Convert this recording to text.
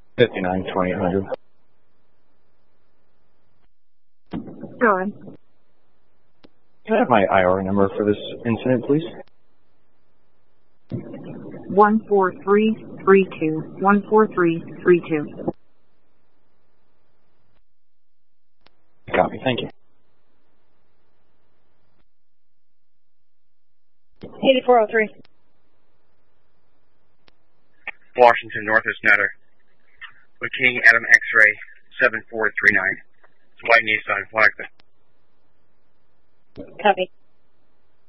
59 2800. Go ahead. Can I have my IR number for this incident, please? 14332. 14332. Copy. Thank you. 8403. Washington, Northwest Nutter. With King Adam X-Ray 7439. It's White Nissan Flagler. Copy.